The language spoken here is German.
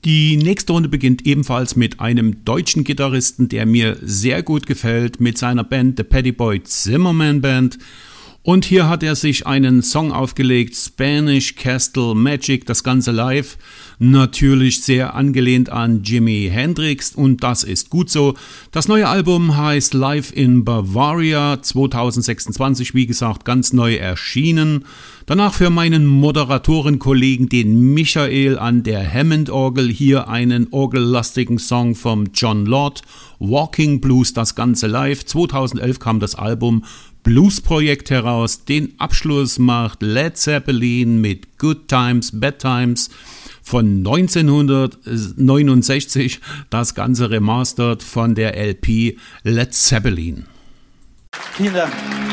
Die nächste Runde beginnt ebenfalls mit einem deutschen Gitarristen, der mir sehr gut gefällt, mit seiner Band The Paddy Boy Zimmerman Band. Und hier hat er sich einen Song aufgelegt, Spanish Castle Magic, das Ganze live. Natürlich sehr angelehnt an Jimi Hendrix und das ist gut so. Das neue Album heißt Live in Bavaria, 2026, wie gesagt, ganz neu erschienen. Danach für meinen Moderatorenkollegen, den Michael an der Hammond-Orgel, hier einen orgellastigen Song vom John Lord, Walking Blues, das Ganze live. 2011 kam das Album Blues-Projekt heraus. Den Abschluss macht Led Zeppelin mit Good Times, Bad Times von 1969. Das Ganze remastered von der LP Led Zeppelin. Vielen Dank.